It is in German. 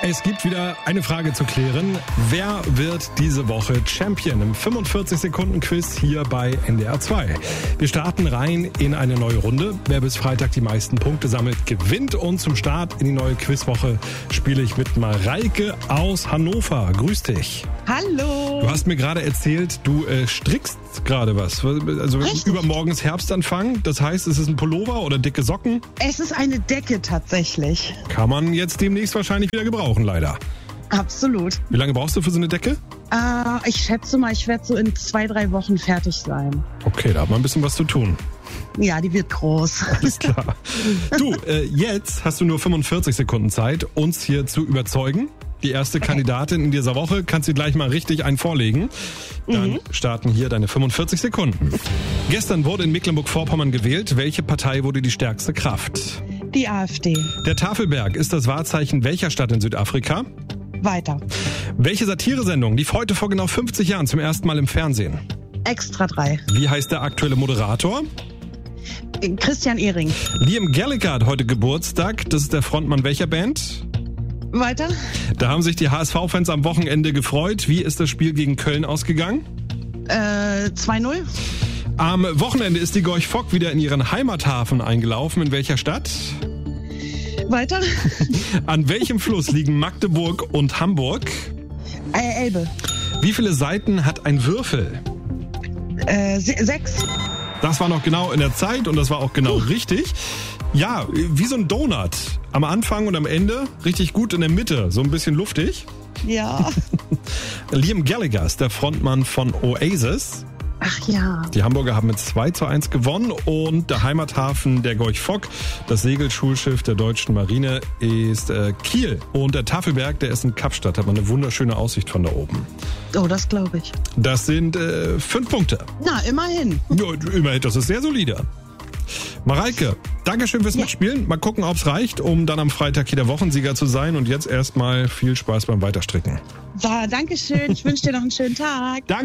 Es gibt wieder eine Frage zu klären. Wer wird diese Woche Champion im 45-Sekunden-Quiz hier bei NDR 2? Wir starten rein in eine neue Runde. Wer bis Freitag die meisten Punkte sammelt, gewinnt. Und zum Start in die neue Quizwoche spiele ich mit Mareike aus Hannover. Grüß dich. Hallo. Du hast mir gerade erzählt, du strickst gerade was. Also Richtig. Übermorgen ist Herbstanfang. Das heißt, es ist ein Pullover oder dicke Socken. Es ist eine Decke tatsächlich. Kann man jetzt demnächst wahrscheinlich wieder gebrauchen, leider. Absolut. Wie lange brauchst du für so eine Decke? Ich schätze mal, ich werde so in 2-3 Wochen fertig sein. Okay, da hat man ein bisschen was zu tun. Ja, die wird groß. Alles klar. Du, jetzt hast du nur 45 Sekunden Zeit, uns hier zu überzeugen. Die erste Kandidatin in dieser Woche, kannst du gleich mal richtig einen vorlegen. Dann starten hier deine 45 Sekunden. Gestern wurde in Mecklenburg-Vorpommern gewählt. Welche Partei wurde die stärkste Kraft? Die AfD. Der Tafelberg ist das Wahrzeichen welcher Stadt in Südafrika? Weiter. Welche Satiresendung lief heute vor genau 50 Jahren zum ersten Mal im Fernsehen? Extra 3. Wie heißt der aktuelle Moderator? Christian Ehring. Liam Gallagher hat heute Geburtstag. Das ist der Frontmann welcher Band? Weiter. Da haben sich die HSV-Fans am Wochenende gefreut. Wie ist das Spiel gegen Köln ausgegangen? 2-0. Am Wochenende ist die Gorch Fock wieder in ihren Heimathafen eingelaufen. In welcher Stadt? Weiter. An welchem Fluss liegen Magdeburg und Hamburg? Elbe. Wie viele Seiten hat ein Würfel? 6. Das war noch genau in der Zeit und das war auch genau richtig. Ja, wie so ein Donut. Am Anfang und am Ende richtig gut in der Mitte, so ein bisschen luftig. Ja. Liam Gallagher ist der Frontmann von Oasis. Ach ja. Die Hamburger haben mit 2-1 gewonnen und der Heimathafen der Gorch Fock, das Segelschulschiff der deutschen Marine, ist Kiel. Und der Tafelberg, der ist in Kapstadt, hat man eine wunderschöne Aussicht von da oben. Oh, das glaube ich. Das sind 5 Punkte. Na, immerhin. Ja, immerhin, das ist sehr solide. Mareike, Dankeschön fürs Mitspielen. Mal gucken, ob es reicht, um dann am Freitag hier der Wochensieger zu sein. Und jetzt erstmal viel Spaß beim Weiterstricken. So, danke schön. Ich wünsche dir noch einen schönen Tag. Danke.